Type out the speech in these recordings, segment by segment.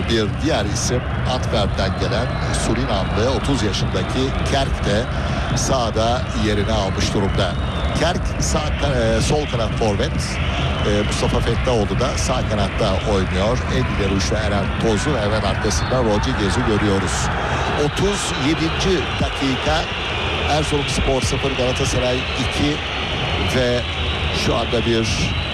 Bir diğer isim Antwerp'ten gelen Surinamlı 30 yaşındaki Kerk de sağda yerini almış durumda. Kerk sol kanat forvet. Mustafa Fettaoğlu da sağ kanatta oynuyor. En ileri uçta Eren Toz'u ve hemen arkasında Rodriguez'i görüyoruz. 37. dakika. Erzurumspor 0, Galatasaray 2 ve şu anda bir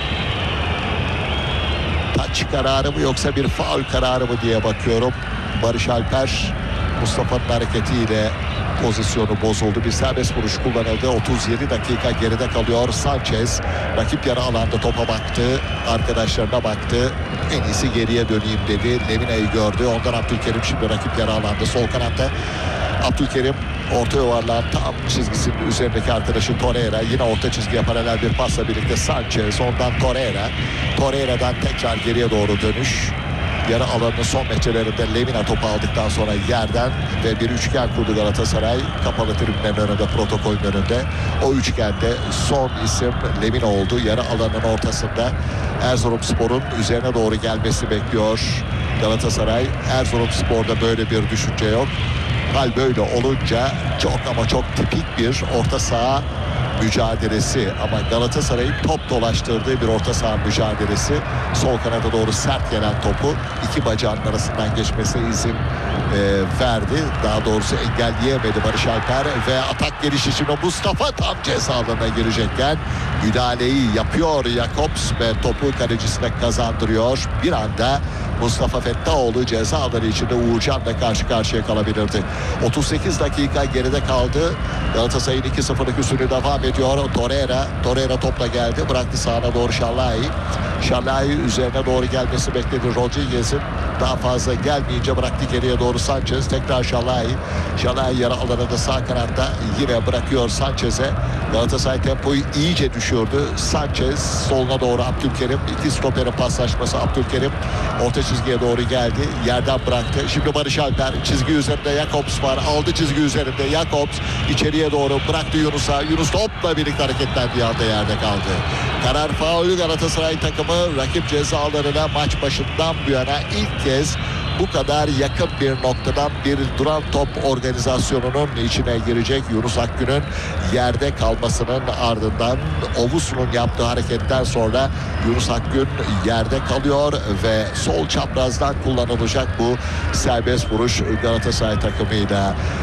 taç kararı mı yoksa bir faul kararı mı diye bakıyorum. Barış Alper Mustafa'nın hareketiyle pozisyonu bozuldu. Bir serbest vuruş kullanıldı. 37 dakika geride kalıyor. Sanchez rakip yarı alanda topa baktı. Arkadaşlarına baktı. En iyisi geriye döneyim dedi. Lemina'yı gördü. Ondan Abdülkerim şimdi rakip yarı alanda sol kanatta. Abdülkerim orta yuvarlağın tam çizgisinin üzerindeki arkadaşı Torreira. Yine orta çizgiye paralel bir pasla birlikte Sanchez. Ondan Torreira. Torreira'dan tekrar geriye doğru dönüş. Yarı alanının son metrelerinde Lemina topu aldıktan sonra yerden ve bir üçgen kurdu Galatasaray. Kapalı tribünlerin önünde, protokolün önünde. O üçgende son isim Lemina oldu. Yarı alanın ortasında Erzurumspor'un üzerine doğru gelmesi bekliyor Galatasaray. Erzurumspor'da böyle bir düşünce yok. Hal böyle olunca çok ama çok tipik bir orta saha mücadelesi, ama Galatasaray'ın top dolaştırdığı bir orta saha mücadelesi. Sol kanada doğru sert gelen topu iki bacağın arasından geçmesine izin verdi. Daha doğrusu engelleyemedi Barış Alper ve atak gelişi şimdi Mustafa tam ceza alanına girecekken müdahaleyi yapıyor Jakobs ve topu kalecisine kazandırıyor. Bir anda Mustafa Fettaoğlu ceza alanı içinde Uğurcan'la karşı karşıya kalabilirdi. 38 dakika geride kaldı. Galatasaray'ın 2-0'lık üstünlüğü devam ediyor. Torreira topla geldi. Bıraktı sağına doğru Şallai üzerine doğru gelmesi bekledi. Rodriguez'in daha fazla gelmeyince bıraktı geriye doğru Sanchez. Tekrar Şallai yarı alanında sağ kanatta yine bırakıyor Sanchez'e. Galatasaray tempoyu iyice düşürdü. Sanchez soluna doğru Abdülkerim. İki stoperin paslaşması. Abdülkerim orta çizgiye doğru geldi. Yerden bıraktı. Şimdi Barış Alper çizgi üzerinde Jakobs var. Aldı çizgi üzerinde Jakobs. İçeriye doğru bıraktı Yunus'a. Yunus topla birlikte hareketlendiği anda yerde kaldı. Karar faulü Galatasaray takımı rakip ceza alanına maç başından bu yana ilk kez bu kadar yakın bir noktadan bir duran top organizasyonunun içine girecek. Yunus Akgün'ün yerde kalmasının ardından Ovusu'nun yaptığı hareketten sonra Yunus Akgün yerde kalıyor ve sol çaprazdan kullanılacak bu serbest vuruş Galatasaray takımıyla.